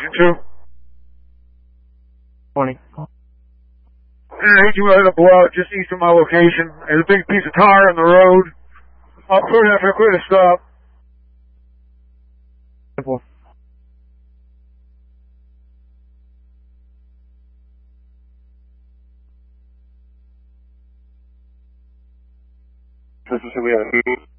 Two. 20. Hey, you had a blowout just east of my location. There's a big piece of tire on the road. I'll put it after I quit a stop. Simple. This is who we have.